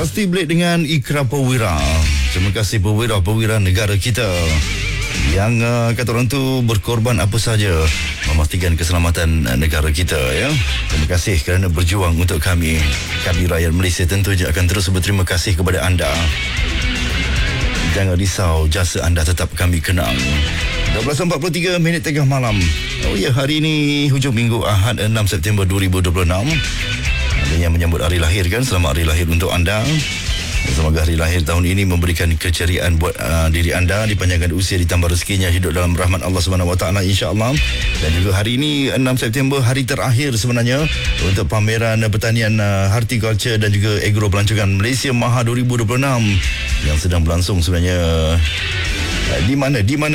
Pasti Blake dengan Ikra Perwira. Terima kasih perwira-perwira negara kita yang kata orang tu berkorban apa saja memastikan keselamatan negara kita, ya. Terima kasih kerana berjuang untuk kami. Kami rakyat Malaysia tentu je akan terus berterima kasih kepada anda. Jangan risau, jasa anda tetap kami kenang. 12.43 minit tengah malam. Oh ya, hari ini hujung minggu Ahad 6 September 2026. Ada yang menyambut hari lahir kan? Selamat hari lahir untuk anda. Semoga hari lahir tahun ini memberikan keceriaan buat diri anda, dipanjangkan usia, ditambah rezekinya, hidup dalam rahmat Allah SWT, insya-Allah. Dan juga hari ini 6 September, hari terakhir sebenarnya untuk pameran pertanian horticulture dan juga agro pelancongan Malaysia Maha 2026 yang sedang berlangsung sebenarnya di mana? Di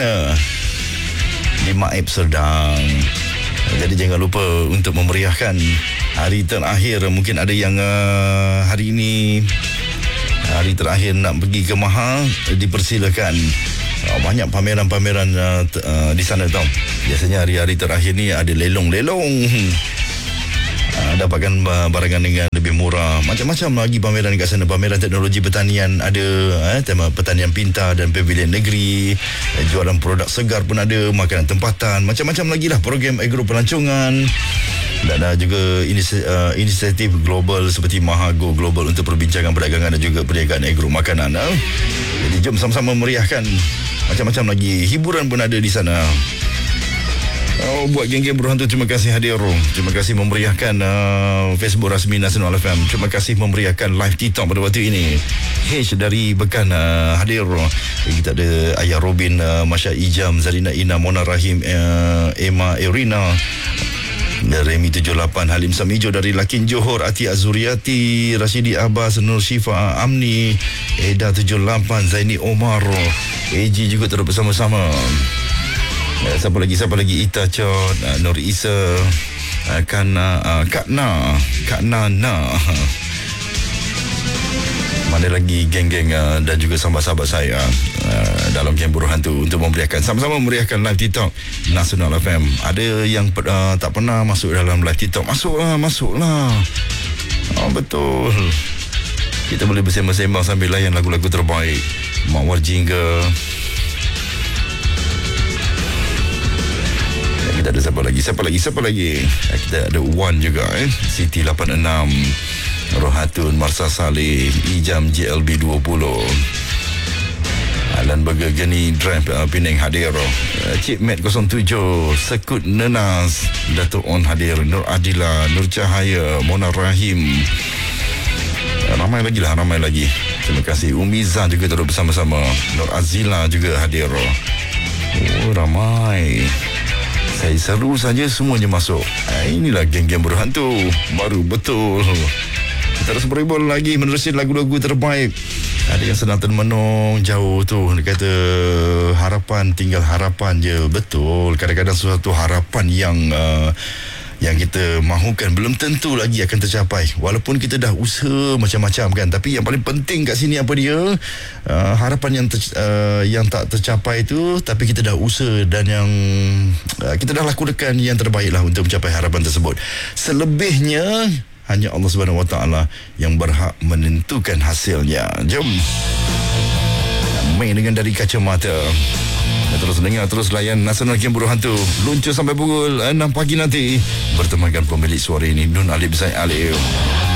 Maib Serdang. Jadi jangan lupa untuk memeriahkan hari terakhir. Mungkin ada yang hari ini hari terakhir nak pergi ke Maha, dipersilakan. Banyak pameran-pameran di sana tau. Biasanya hari-hari terakhir ni ada lelong-lelong. Dapatkan barangan dengan lebih murah. Macam-macam lagi pameran kat sana. Pameran teknologi pertanian ada, tema pertanian pintar dan pavilion negeri. Jualan produk segar pun ada, makanan tempatan, macam-macam lagi lah program agro pelancongan. Dan juga inisiatif global seperti Mahago Global untuk perbincangan perdagangan dan juga perniagaan agro makanan. Jadi jom sama-sama meriahkan. Macam-macam lagi hiburan pun ada di sana. Buat geng-geng berhantu, terima kasih hadir. Terima kasih memeriahkan Facebook rasmi Nasional FM. Terima kasih memeriahkan live TikTok pada waktu ini. H dari Bekan hadir. Kita ada Ayah Robin, Masya Ijam, Zarina Ina, Mona Rahim, Emma Erina, Remy 78, Halim Samijo dari Lakin Johor, Ati Azuriati, Rashidi Abbas, Nur Syifa Amni, Eda 78, Zaini Omar, AG juga terus bersama-sama. Siapa lagi? Ita Chot, Nur Isa, Kak Na. Mana lagi geng-geng dan juga sahabat-sahabat saya dalam geng buruh hantu untuk memeriahkan, sama-sama memeriahkan live TikTok Nasional FM. Ada yang tak pernah masuk dalam live TikTok, masuklah. Betul. Kita boleh bersembang-sembang sambil layan lagu-lagu terbaik. Mawar Jingga. Kita ada siapa lagi? Kita ada Wan juga, Siti 86, Rohatun, Marsa Saleh, Ijam GLB 20, Alan Burger Geni Drive Penang hadir, Cik Mat 07, Sekut Nenas, Datuk On hadir, Nur Adila, Nur Cahaya, Mona Rahim, ramai lagi. Terima kasih. Umi Zan juga terus bersama-sama. Nur Azila juga hadir. Ramai. Saya seru saja semuanya masuk. Inilah geng-geng berhantu baru betul. Kita terus beribul lagi menerusi lagu-lagu terbaik. Ada yang sedang termenung jauh tu. Dia kata harapan, tinggal harapan je. Betul. Kadang-kadang sesuatu harapan yang kita mahukan belum tentu lagi akan tercapai, walaupun kita dah usaha macam-macam kan. Tapi yang paling penting kat sini apa dia, harapan yang tak tercapai tu, tapi kita dah usaha dan yang kita dah lakukan yang terbaik lah untuk mencapai harapan tersebut. Selebihnya hanya Allah Subhanahu Wa Taala yang berhak menentukan hasilnya. Jom main dengan dari kacamata. Terus dengar, terus layan Nasional Game Buruh Hantu. Luncur sampai pukul 6 pagi nanti. Bertemankan pemilik suara ini, Nun Alif Zaid Alif.